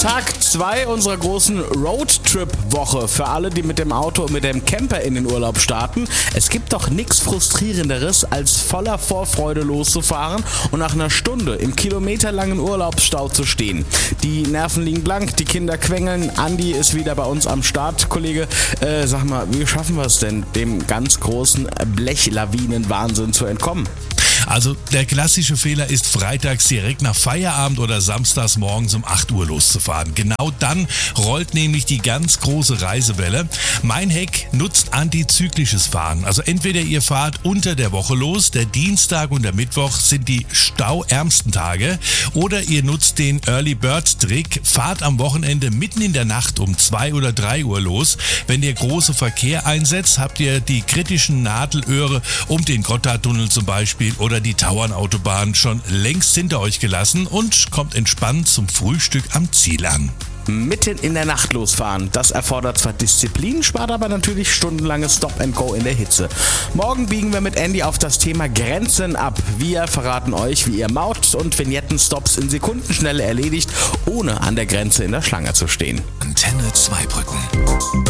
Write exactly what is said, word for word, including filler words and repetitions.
Tag zwei unserer großen Roadtrip-Woche. Für alle, die mit dem Auto und mit dem Camper in den Urlaub starten. Es gibt doch nichts Frustrierenderes, als voller Vorfreude loszufahren und nach einer Stunde im kilometerlangen Urlaubsstau zu stehen. Die Nerven liegen blank, die Kinder quengeln. Andi ist wieder bei uns am Start. Kollege, äh, sag mal, wie schaffen wir es denn, dem ganz großen Blechlawinenwahnsinn zu entkommen? Also der klassische Fehler ist, freitags direkt nach Feierabend oder samstags morgens um acht Uhr loszufahren. Genau dann rollt nämlich die ganz große Reisewelle. Mein Hack nutzt antizyklisches Fahren. Also entweder ihr fahrt unter der Woche los, der Dienstag und der Mittwoch sind die stauärmsten Tage, oder ihr nutzt den Early Bird Trick, fahrt am Wochenende mitten in der Nacht um zwei oder drei Uhr los. Wenn der große Verkehr einsetzt, habt ihr die kritischen Nadelöhre um den Gotthardtunnel zum Beispiel oder die Tauernautobahn schon längst hinter euch gelassen und kommt entspannt zum Frühstück am Ziel an. Mitten in der Nacht losfahren, das erfordert zwar Disziplin, spart aber natürlich stundenlanges Stop and Go in der Hitze. Morgen biegen wir mit Andy auf das Thema Grenzen ab. Wir verraten euch, wie ihr Maut- und Vignetten-Stops in Sekundenschnelle erledigt, ohne an der Grenze in der Schlange zu stehen. Antenne Zweibrücken.